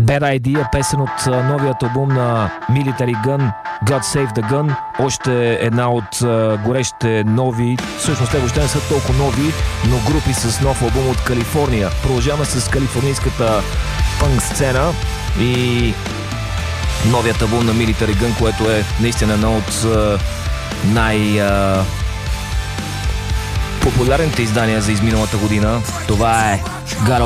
Bad Idea, песен от новият албум на Military Gun, God Save the Gun. Още една от горещите нови, всъщност те въобще не са толкова нови, но групи с нов албум от Калифорния. Продължаваме с калифорнийската пънк сцена и новият албум на Military Gun, което е наистина едно от популярните издания за изминалата година. Това е